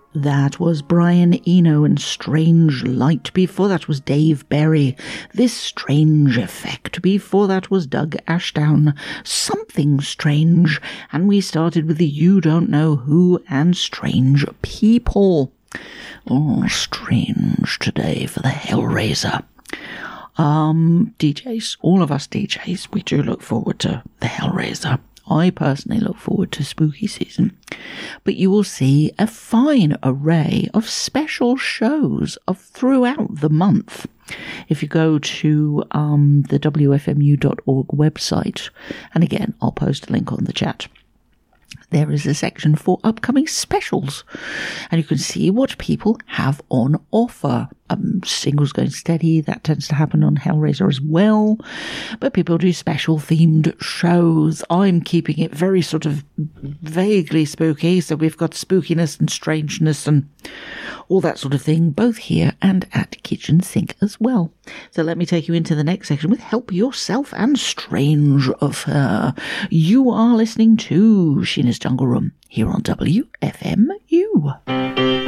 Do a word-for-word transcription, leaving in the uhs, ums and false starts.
That was Brian Eno and Strange Light. Before that was Dave Berry, This Strange Effect. Before that was Doug Ashdown, Something Strange. And we started with the You Don't Know Who and Strange People. Oh, strange today for the Hellraiser. Um, D Js, all of us D Js, we do look forward to the Hellraiser. I personally look forward to spooky season, but you will see a fine array of special shows of throughout the month. If you go to um, the W F M U dot org website, and again, I'll post a link on the chat, there is a section for upcoming specials, and you can see what people have on offer. Um, singles going steady, that tends to happen on Hellraiser as well, but people do special themed shows. I'm keeping it very sort of vaguely spooky, so we've got spookiness and strangeness and all that sort of thing, both here and at Kitchen Sink as well. So let me take you into the next section with Help Yourself and Strange of Her. You are listening to Sheena's Jungle Room here on W F M U.